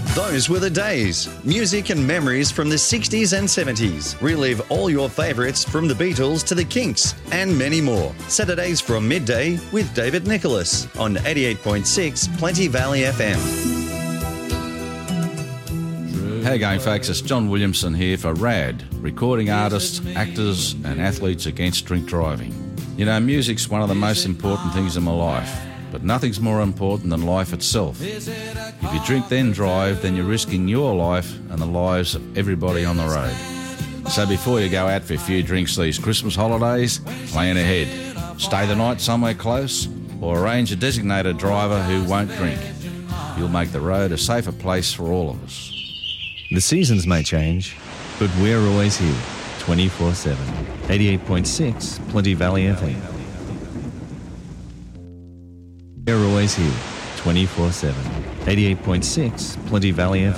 Those were the days. Music and memories from the 60s and 70s. Relive all your favourites from the Beatles to the Kinks and many more. Saturdays from midday with David Nicholas on 88.6 Plenty Valley FM. How you going, folks? It's John Williamson here for RAD, recording artists, actors and athletes against drink driving. You know, music's one of the most important things in my life, but nothing's more important than life itself. If you drink then drive, then you're risking your life and the lives of everybody on the road. So before you go out for a few drinks these Christmas holidays, plan ahead. Stay the night somewhere close or arrange a designated driver who won't drink. You'll make the road a safer place for all of us. The seasons may change, but we're always here, 24/7. 88.6 Plenty Valley FM. We're always here, 24/7. 88.6 Plenty Valley FM.